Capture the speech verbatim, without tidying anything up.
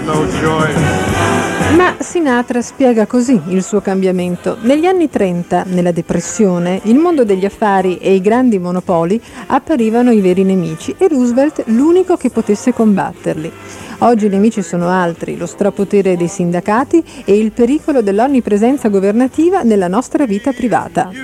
Ma Sinatra spiega così il suo cambiamento. Negli anni trenta, nella depressione, il mondo degli affari e i grandi monopoli apparivano i veri nemici e Roosevelt l'unico che potesse combatterli. Oggi i nemici sono altri, lo strapotere dei sindacati e il pericolo dell'onnipresenza governativa nella nostra vita privata.